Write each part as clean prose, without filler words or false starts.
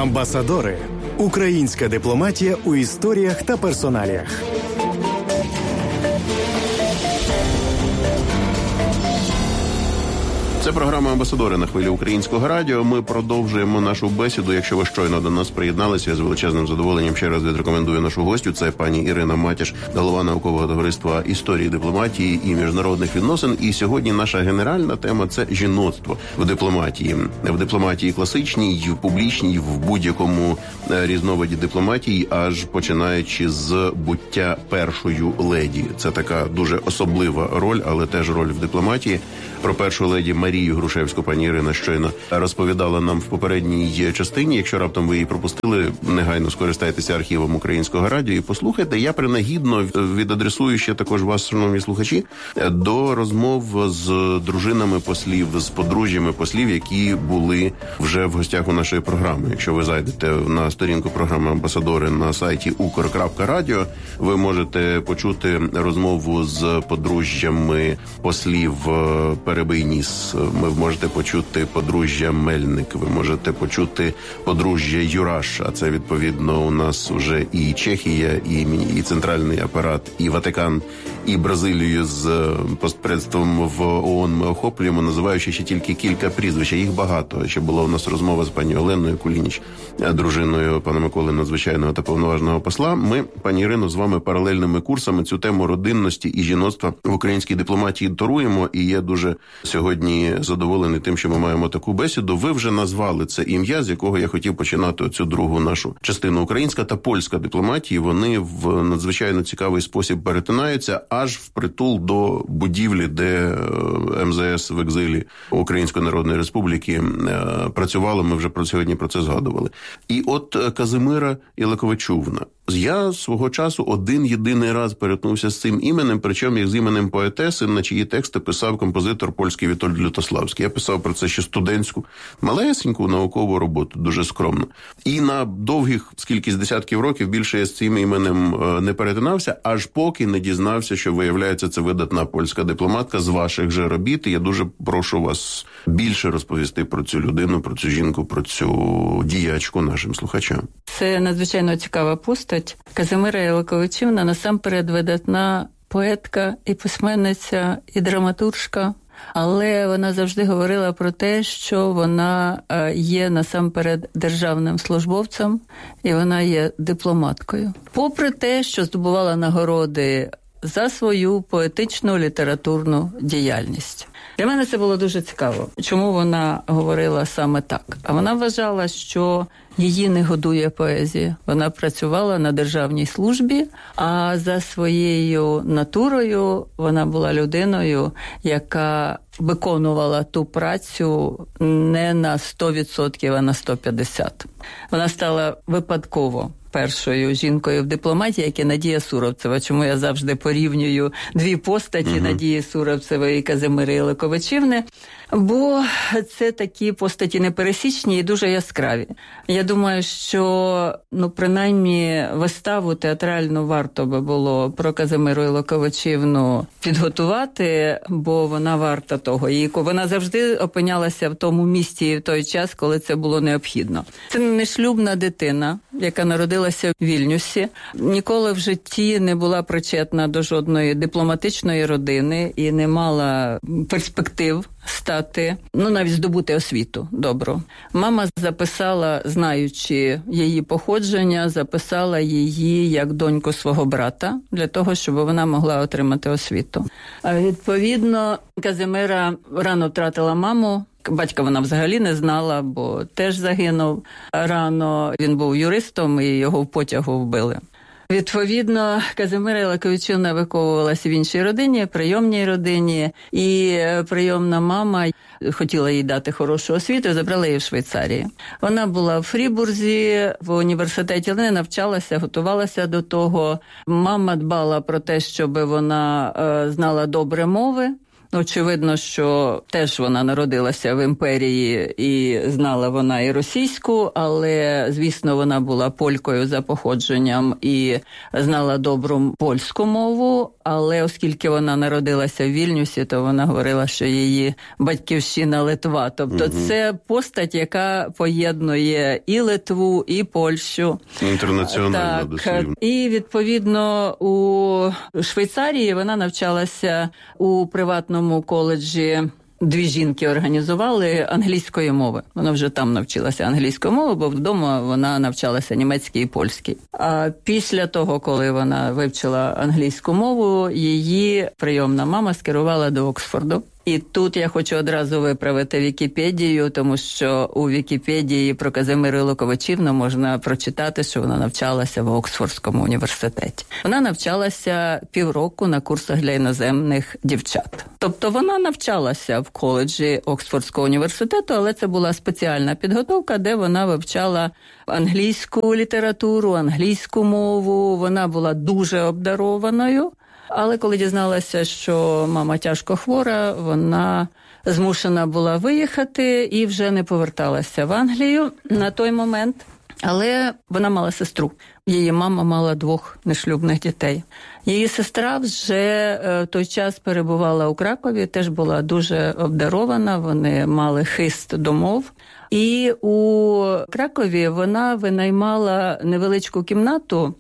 Амбасадори. Українська дипломатія у історіях та персоналіях. Це програма «Амбасадори» на хвилі Українського радіо. Ми продовжуємо нашу бесіду. Якщо ви щойно до нас приєдналися, я з величезним задоволенням ще раз відрекомендую нашу гостю. Це пані Ірина Матіш, голова наукового товариства історії дипломатії і міжнародних відносин. І сьогодні наша генеральна тема – це жіноцтво в дипломатії. В дипломатії класичній, в публічній, в будь-якому різновиді дипломатії, аж починаючи з буття першою леді. Це така дуже особлива роль, але теж роль в дипломатії. Про першу леді Марію Грушевську пані Ірина щойно розповідала нам в попередній частині. Якщо раптом ви її пропустили, негайно скористайтеся архівом Українського радіо і послухайте. Я принагідно відадресую ще також вас, шановні слухачі, до розмов з дружинами послів, з подружжями послів, які були вже в гостях у нашої програми. Якщо ви зайдете на сторінку програми «Амбасадори» на сайті ukr.radio, ви можете почути розмову з подружжями послів Перебий ніс. Ви можете почути подружжя Мельник, ви можете почути подружжя Юраш, а це, відповідно, у нас вже і Чехія, і центральний апарат, і Ватикан, і Бразилію з постпредством в ООН ми охоплюємо, називаючи ще тільки кілька прізвищ. Їх багато. Ще була у нас розмова з пані Оленою Кулініч, дружиною пана Миколи, надзвичайного та повноважного посла. Ми, пані Ірино, з вами паралельними курсами цю тему родинності і жіноцтва в українській дипломатії торуємо, і я дуже сьогодні задоволений тим, що ми маємо таку бесіду. Ви вже назвали це ім'я, з якого я хотів починати оцю другу нашу частину. Українська та польська дипломатії, вони в надзвичайно цікавий спосіб перетинаються аж впритул до будівлі, де МЗС в екзилі Української Народної Республіки працювало. Ми вже сьогодні про це згадували. І от Казимира Єлаковичівна. Я свого часу один-єдиний раз перетнувся з цим іменем, причому як з іменем поетеси, на чиї тексти писав композитор польський Вітольд Лютославський. Я писав про це ще студентську, малесеньку наукову роботу, дуже скромно. І на довгих скількись десятків років більше я з цим іменем не перетинався, аж поки не дізнався, що, виявляється, це видатна польська дипломатка з ваших же робіт. І я дуже прошу вас більше розповісти про цю людину, про цю жінку, про цю діячку нашим слухачам. Це надзвичайно цікава постать. Казимира Єлаковичівна насамперед видатна поетка і письменниця, і драматуржка, але вона завжди говорила про те, що вона є насамперед державним службовцем і вона є дипломаткою. Попри те, що здобувала нагороди за свою поетичну літературну діяльність. Для мене це було дуже цікаво. Чому вона говорила саме так? А вона вважала, що її не годує поезія. Вона працювала на державній службі, а за своєю натурою вона була людиною, яка виконувала ту працю не на 100%, а на 150%. Вона стала випадково першою жінкою в дипломатії, як і Надія Суровцева. Чому я завжди порівнюю дві постаті Надії Суровцевої і Казимири Єлаковичівни? Бо це такі постаті непересічні і дуже яскраві. Я думаю, що, принаймні, виставу театральну варто би було про Казимиру Єлаковичівну підготувати, бо вона варта того. І вона завжди опинялася в тому місці і в той час, коли це було необхідно. Це нешлюбна дитина, яка народилася в Вільнюсі, ніколи в житті не була причетна до жодної дипломатичної родини і не мала перспектив стати, навіть здобути освіту добру. Мама записала, знаючи її походження, записала її як доньку свого брата, для того, щоб вона могла отримати освіту. А відповідно, Казимира рано втратила маму. Батька вона взагалі не знала, бо теж загинув рано. Він був юристом і його в потягу вбили. Відповідно, Казимира Єлаковичівна виховувалася в іншій родині, прийомній родині, і прийомна мама хотіла їй дати хорошу освіту, забрала її в Швейцарії. Вона була в Фрібурзі, в університеті, але не навчалася, готувалася до того. Мама дбала про те, щоб вона знала добре мови, Очевидно, що теж вона народилася в імперії і знала вона і російську, але, звісно, вона була полькою за походженням і знала добру польську мову, але оскільки вона народилася в Вільнюсі, то вона говорила, що її батьківщина Литва. Тобто це постать, яка поєднує і Литву, і Польщу. Інтернаціональна дослівно. І, відповідно, у Швейцарії вона навчалася у приватному коледжі. Дві жінки організували англійської мови. Вона вже там навчилася англійської мови, бо вдома вона навчалася німецькій і польській. А після того, коли вона вивчила англійську мову, її прийомна мама скерувала до Оксфорду. І тут я хочу одразу виправити Вікіпедію, тому що у Вікіпедії про Казимиру Локовичівну можна прочитати, що вона навчалася в Оксфордському університеті. Вона навчалася півроку на курсах для іноземних дівчат. Тобто вона навчалася в коледжі Оксфордського університету, але це була спеціальна підготовка, де вона вивчала англійську літературу, англійську мову. Вона була дуже обдарованою. Але коли дізналася, що мама тяжко хвора, вона змушена була виїхати і вже не поверталася в Англію на той момент. Але вона мала сестру. Її мама мала 2 нешлюбних дітей. Її сестра вже в той час перебувала у Кракові, теж була дуже обдарована, вони мали хист до мов. І у Кракові вона винаймала невеличку кімнату,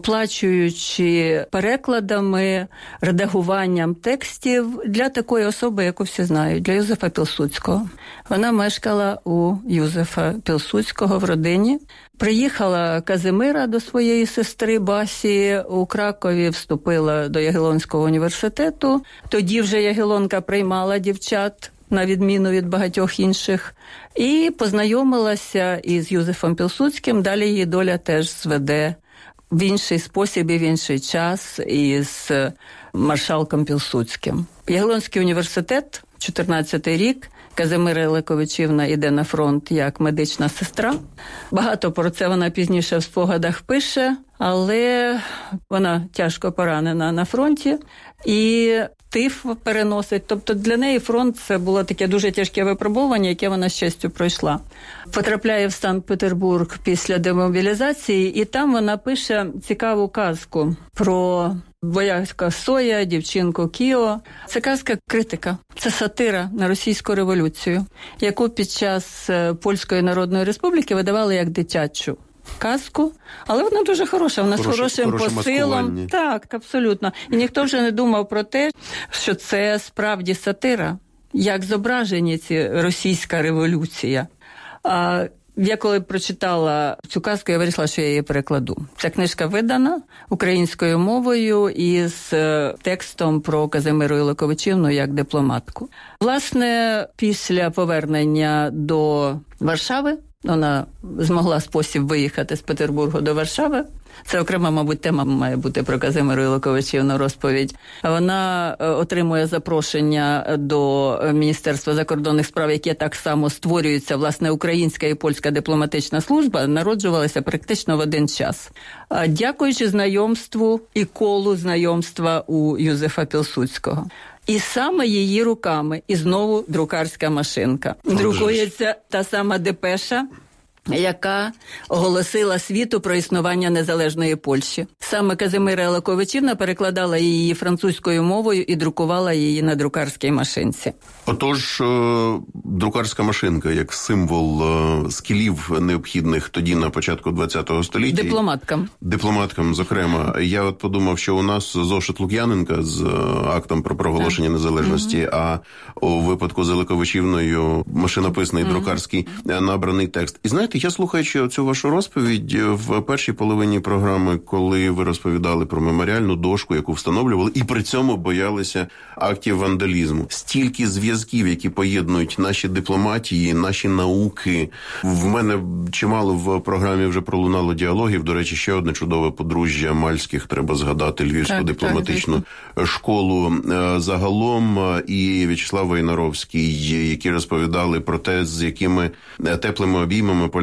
оплачуючи перекладами, редагуванням текстів для такої особи, яку всі знають, для Юзефа Пілсудського. Вона мешкала у Юзефа Пілсудського в родині. Приїхала Казимира до своєї сестри Басі у Кракові, вступила до Ягелонського університету. Тоді вже Ягелонка приймала дівчат, на відміну від багатьох інших, і познайомилася із Юзефом Пілсудським. Далі її доля теж зведе в інший спосіб і в інший час із маршалком Пілсудським. Ягелонський університет, 14-й рік, Казимира Локовичівна йде на фронт як медична сестра. Багато про це вона пізніше в спогадах пише, але вона тяжко поранена на фронті і тиф переносить. Тобто для неї фронт – це було таке дуже тяжке випробування, яке вона з честю пройшла. Потрапляє в Санкт-Петербург після демобілізації, і там вона пише цікаву казку про вояка Соя, дівчинку Кіо. Це казка-критика, це сатира на російську революцію, яку під час Польської Народної Республіки видавали як дитячу казку, але вона дуже хороша, вона з хорошим посилом. Так, абсолютно. І ніхто вже не думав про те, що це справді сатира, як зображені ці російська революція. Я коли прочитала цю казку, я вирішила, що я її перекладу. Ця книжка видана українською мовою із текстом про Казимиру Локовичівну як дипломатку. Власне, після повернення до Варшави, вона змогла спосіб виїхати з Петербургу до Варшави. Це окрема, мабуть, тема має бути про Казимиру Локовичівну розповідь. Вона отримує запрошення до Міністерства закордонних справ, яке так само створюється, власне, українська і польська дипломатична служба, народжувалися практично в один час. Дякуючи знайомству і колу знайомства у Юзефа Пілсудського. І саме її руками, і знову друкарська машинка. Друкується та сама депеша, яка оголосила світу про існування незалежної Польщі. Саме Казимира Локовичівна перекладала її французькою мовою і друкувала її на друкарській машинці. Отож, друкарська машинка як символ скілів необхідних тоді на початку ХХ століття. Дипломаткам, зокрема. Я от подумав, що у нас зошит Лук'яненка з актом про проголошення незалежності, а у випадку з Локовичівною машинописний друкарський набраний текст. І знаєте, я, слухаючи цю вашу розповідь, в першій половині програми, коли ви розповідали про меморіальну дошку, яку встановлювали, і при цьому боялися актів вандалізму. Стільки зв'язків, які поєднують наші дипломатії, наші науки. В мене чимало в програмі вже пролунало діалогів. До речі, ще одне чудове подружжя Мальських, треба згадати, Львівську дипломатичну школу загалом, і В'ячеслав Войнаровський, які розповідали про те, з якими теплими обіймами поляки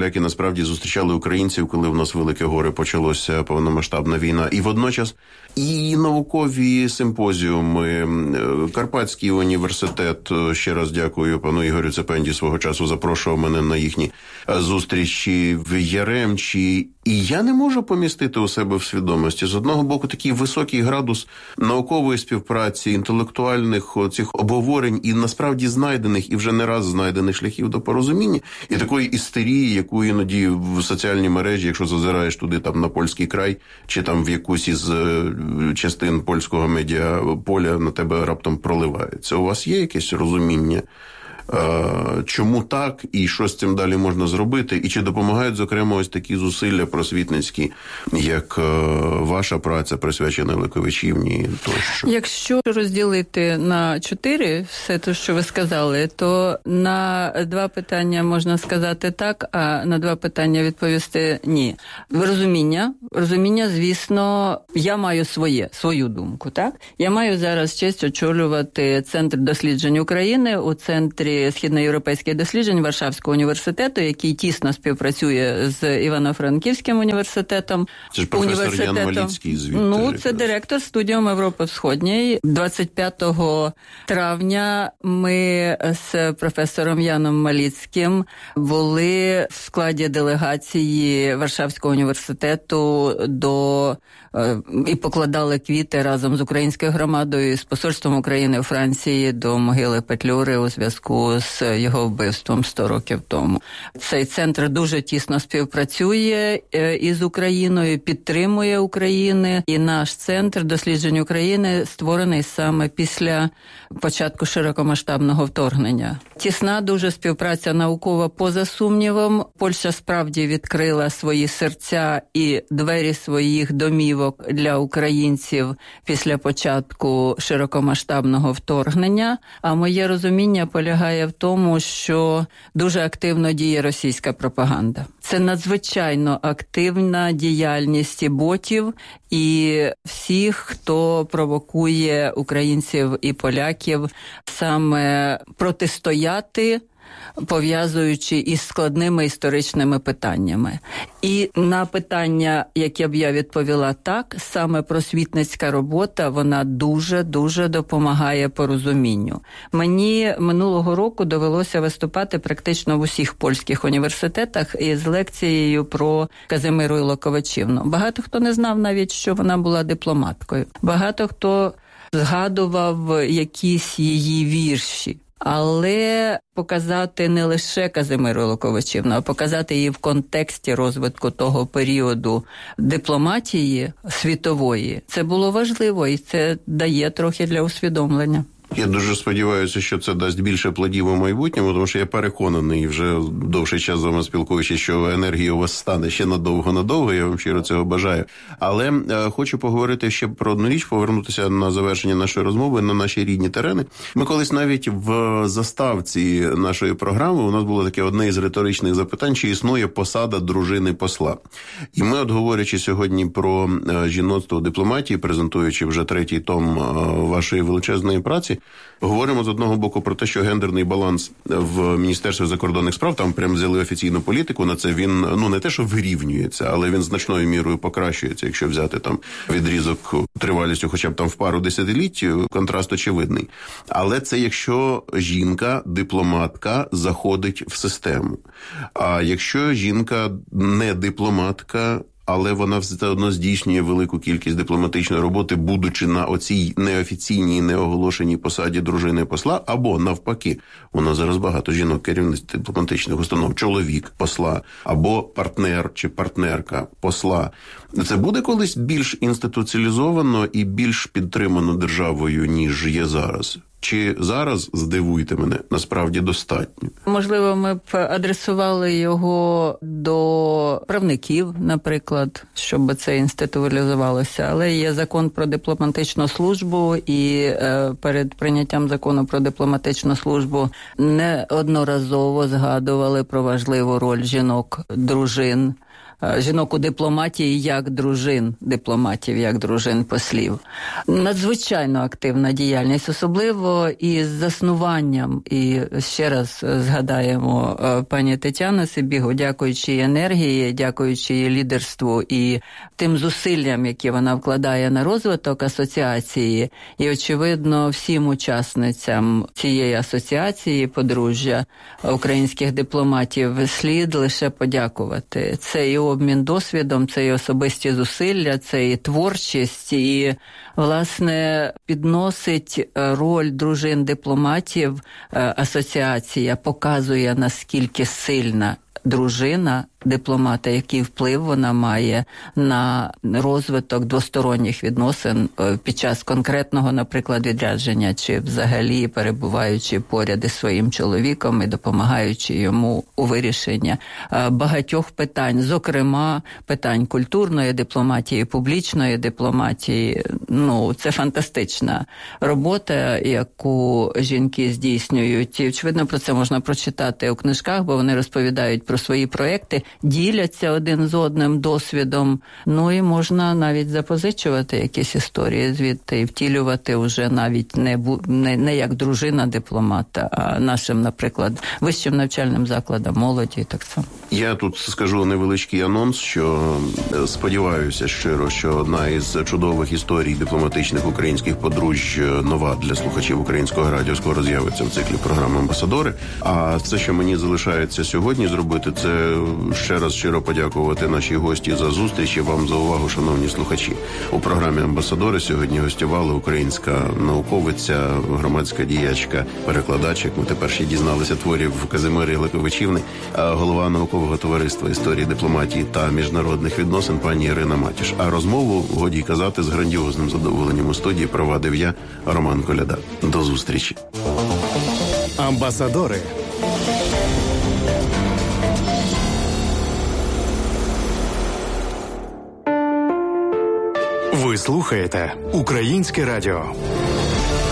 поляки насправді зустрічали українців, коли в нас велике горе почалося, повномасштабна війна. І водночас і наукові симпозіуми, Карпатський університет, ще раз дякую пану Ігорю Цепенді, свого часу запрошував мене на їхні зустрічі в Яремчі. І я не можу помістити у себе в свідомості, з одного боку, такий високий градус наукової співпраці, інтелектуальних цих обговорень і насправді знайдених, і вже не раз знайдених шляхів до порозуміння, і такої істерії, яку іноді в соціальній мережі, якщо зазираєш туди там на польський край, чи там в якусь із частин польського медіаполя на тебе раптом проливається. У вас є якесь розуміння, чому так, і що з цим далі можна зробити, і чи допомагають, зокрема, ось такі зусилля просвітницькі, як ваша праця, присвячена Ликовичівні тощо? Якщо розділити на 4 все те, що ви сказали, то на 2 питання можна сказати так, а на 2 питання відповісти ні. Розуміння, звісно, я маю свою думку, так? Я маю зараз честь очолювати Центр досліджень України у Центрі східноєвропейських досліджень Варшавського університету, який тісно співпрацює з Івано-Франківським університетом. Це ж професор Ян Маліцький звідти. Це директор студіум Європи Всходньої. 25 травня ми з професором Яном Маліцьким були в складі делегації Варшавського університету і покладали квіти разом з українською громадою і з посольством України у Франції до могили Петлюри у зв'язку з його вбивством 100 років тому. Цей центр дуже тісно співпрацює із Україною, підтримує Україну, і наш Центр досліджень України створений саме після початку широкомасштабного вторгнення. Тісна дуже співпраця наукова поза сумнівом. Польща справді відкрила свої серця і двері своїх домівок для українців після початку широкомасштабного вторгнення, а моє розуміння полягає в тому, що дуже активно діє російська пропаганда. Це надзвичайно активна діяльність і ботів, і всіх, хто провокує українців і поляків саме протистояти, пов'язуючи із складними історичними питаннями. І на питання, яке б я відповіла так, саме просвітницька робота, вона дуже-дуже допомагає порозумінню. Мені минулого року довелося виступати практично в усіх польських університетах із лекцією про Казимиру Ілоковичівну. Багато хто не знав навіть, що вона була дипломаткою. Багато хто згадував якісь її вірші. Але показати не лише Казимиру Ілоковичівну, а показати її в контексті розвитку того періоду дипломатії світової, це було важливо, і це дає трохи для усвідомлення. Я дуже сподіваюся, що це дасть більше плодів у майбутньому, тому що я переконаний, вже довший час з вами спілкуючись, що енергія у вас стане ще надовго-надовго, я вам щиро цього бажаю. Але хочу поговорити ще про одну річ, повернутися на завершення нашої розмови на наші рідні терени. Ми колись навіть в заставці нашої програми, у нас було таке одне із риторичних запитань, чи існує посада дружини посла. І ми, от говорячи сьогодні про жіноцтво у дипломатії, презентуючи вже 3-й том вашої величезної праці, говоримо з одного боку про те, що гендерний баланс в Міністерстві закордонних справ, там прям взяли офіційну політику на це, він, не те, що вирівнюється, але він значною мірою покращується, якщо взяти там відрізок тривалістю хоча б там в пару десятиліть, контраст очевидний. Але це якщо жінка, дипломатка, заходить в систему. А якщо жінка не дипломатка, але вона все одно здійснює велику кількість дипломатичної роботи, будучи на оцій неофіційній, неоголошеній посаді дружини посла, або навпаки, у нас зараз багато жінок керівниць дипломатичних установ, чоловік посла, або партнер чи партнерка посла. Це буде колись більш інституціалізовано і більш підтримано державою, ніж є зараз? Чи зараз, здивуйте мене, насправді достатньо? Можливо, ми б адресували його до правників, наприклад, щоб це інституалізувалося. Але є закон про дипломатичну службу, і перед прийняттям закону про дипломатичну службу неодноразово згадували про важливу роль жінок, дружин жінок у дипломатії як дружин дипломатів, як дружин послів. Надзвичайно активна діяльність, особливо із заснуванням. І ще раз згадаємо пані Тетяну Сибігу, дякуючи її енергії, дякуючи її лідерству і тим зусиллям, які вона вкладає на розвиток асоціації. І, очевидно, всім учасницям цієї асоціації подружжя українських дипломатів слід лише подякувати. Це і обмін досвідом, це і особисті зусилля, це і творчість, і, власне, підносить роль дружин дипломатів асоціація, показує, наскільки сильна дружина дипломата, який вплив вона має на розвиток двосторонніх відносин під час конкретного, наприклад, відрядження, чи взагалі перебуваючи поряд із своїм чоловіком і допомагаючи йому у вирішенні багатьох питань, зокрема, питань культурної дипломатії, публічної дипломатії. Це фантастична робота, яку жінки здійснюють. І, очевидно, про це можна прочитати у книжках, бо вони розповідають про свої проекти, діляться один з одним досвідом. І можна навіть запозичувати якісь історії звідти і втілювати вже навіть не як дружина дипломата, а нашим, наприклад, вищим навчальним закладам молоді так само. Я тут скажу невеличкий анонс, що сподіваюся щиро, що одна із чудових історій дипломатичних українських подружжя, нова для слухачів Українського радіо, скоро з'явиться в циклі програми «Амбасадори». А це, що мені залишається сьогодні зробити, це ще раз щиро подякувати нашій гості за зустріч і вам за увагу, шановні слухачі. У програмі «Амбасадори» сьогодні гостювала українська науковиця, громадська діячка, перекладач, як ми тепер ще дізналися, творів Казимири Лаковичівни, голова наукового товариства історії дипломатії та міжнародних відносин пані Ірина Матіш. А розмову, годі й казати, з грандіозним задоволенням у студії провадив я, Роман Коляда. До зустрічі. Амбасадори. Ви слухаєте Українське радіо.